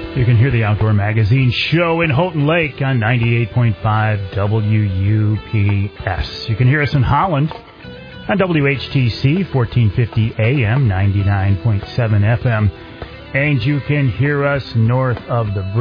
You can hear the Outdoor Magazine show in Houghton Lake on 98.5 WUPS. You can hear us in Holland on WHTC 1450 AM, 99.7 FM. And you can hear us north of the